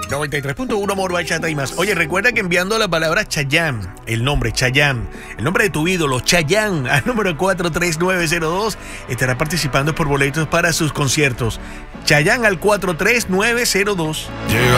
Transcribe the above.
93.1 Amor, Bachata y más. Oye, recuerda que enviando la palabra Chayanne, el nombre de tu ídolo, Chayanne, al número 43902, estará participando por boletos para sus conciertos. Chayanne al 43902. Llega